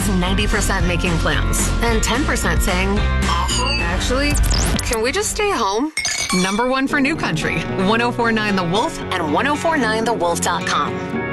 90% making plans and 10% saying, actually, can we just stay home? Number one for New Country, 1049 The Wolf and 1049thewolf.com.